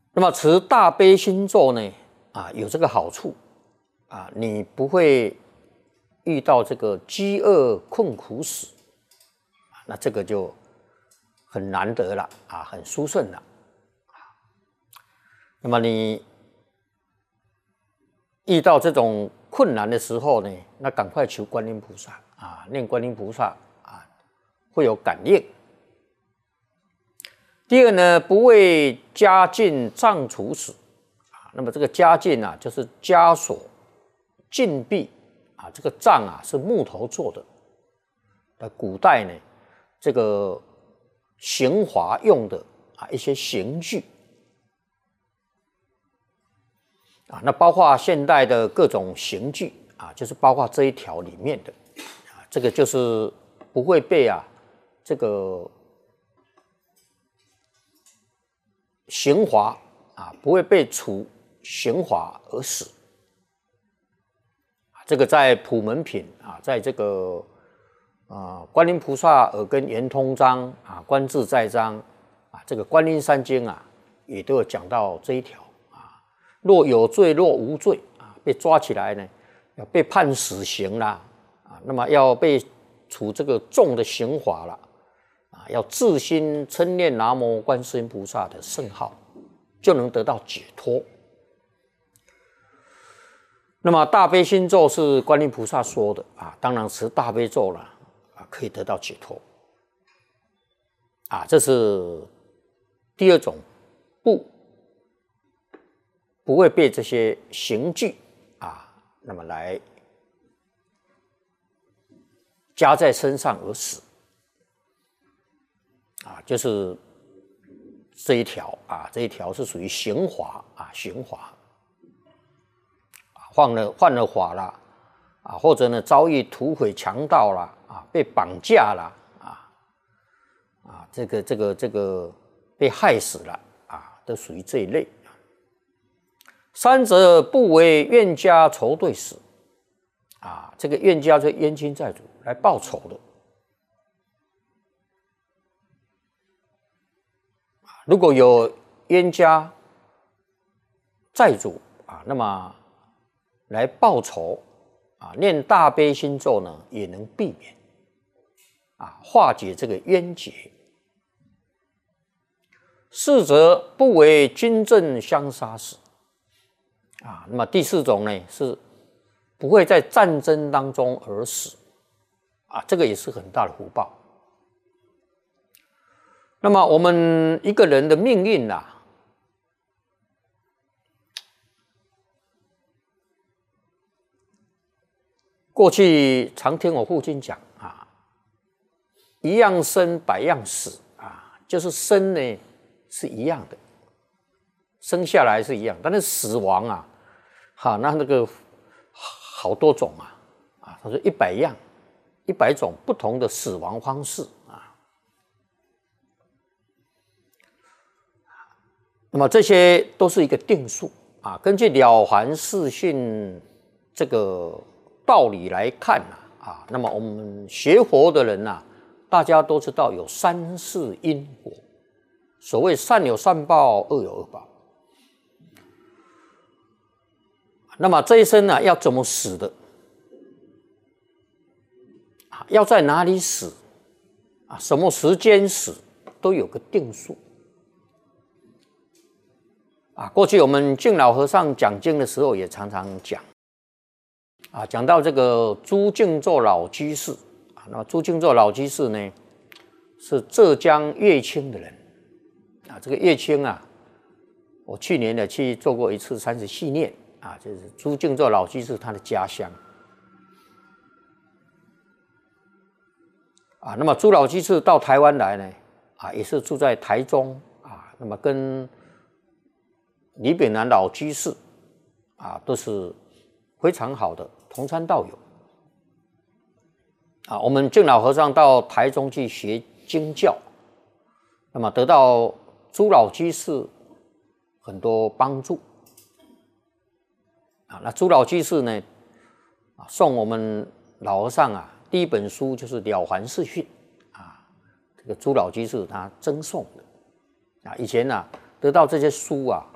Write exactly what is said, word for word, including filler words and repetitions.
那么持大悲心咒呢，啊，有这个好处啊，你不会遇到这个饥饿困苦死，那这个就很难得了啊，很殊胜了。那么你遇到这种困难的时候呢，那赶快求观音菩萨啊，念观音菩萨啊，会有感应。第二呢，不为家禁障处死啊。那么这个家禁啊，就是枷锁、禁闭啊。这个杖啊是木头做的。在古代呢，这个刑罚用的啊一些刑具啊，那包括现代的各种刑具啊，就是包括这一条里面的啊，这个就是不会被啊这个。刑罚啊，不会被处刑罚而死。这个在普门品啊，在这个啊观音菩萨耳根圆通章啊、观自在章啊，这个观音三经啊，也都有讲到这一条啊。若有罪，若无罪啊，被抓起来呢，要被判死刑啦啊，那么要被处这个重的刑罚了。啊，要自心称念南无观世音菩萨的圣号，就能得到解脱。那么大悲心咒是观音菩萨说的啊，当然持大悲咒了啊，可以得到解脱。啊，这是第二种不不会被这些刑具啊，那么来加在身上而死。啊，就是这一条啊，这一条是属于刑罚啊，刑罚，犯了犯了法啦，啊，或者呢遭遇土匪强盗啦，啊，被绑架啦，啊，啊，这个这个这个被害死了啊，都属于这一类。三者不为冤家仇对死，啊，这个冤家就是冤亲债主来报仇的。如果有冤家债主啊，那么来报仇啊，念大悲心咒呢，也能避免啊，化解这个冤结。四则不为军阵相杀死啊，那么第四种呢，是不会在战争当中而死啊，这个也是很大的福报。那么我们一个人的命运啊，过去常听我父亲讲啊，一样生百样死啊，就是生呢是一样的，生下来是一样，但是死亡啊，哈，那那个好多种啊，啊，他说一百样，一百种不同的死亡方式啊。那么这些都是一个定数啊，根据《了凡四训》这个道理来看啊，啊，那么我们学佛的人啊，大家都知道有三世因果，所谓善有善报，恶有恶报。那么这一生呢，要怎么死的？啊，要在哪里死？啊，什么时间死，都有个定数。啊，过去我们敬老和尚讲经的时候，也常常讲，啊，讲到这个朱敬作老居士啊，那朱敬作老居士呢，是浙江乐清的人啊。这个乐清啊，我去年呢去做过一次三十系念啊，就是朱敬作老居士他的家乡啊。那么朱老居士到台湾来呢，啊，也是住在台中啊，那么跟李炳南老居士啊，都是非常好的同参道友啊。我们敬老和尚到台中去学经教，那么得到朱老居士很多帮助啊。那朱老居士呢，啊，送我们老和尚啊第一本书就是《了凡四训》啊，这个朱老居士他赠送的啊。以前呢、啊，得到这些书啊。